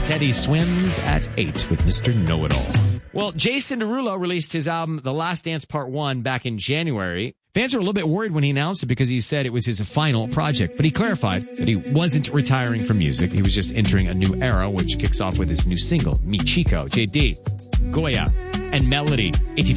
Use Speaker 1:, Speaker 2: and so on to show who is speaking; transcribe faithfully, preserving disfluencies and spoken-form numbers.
Speaker 1: Teddy Swims at eight with Mister Know-It-All. Well, Jason Derulo released his album, The Last Dance Part one, back in January. Fans were a little bit worried when he announced it because he said it was his final project, but he clarified that he wasn't retiring from music. He was just entering a new era, which kicks off with his new single, Mi Chico, J D, Goya, and Melody.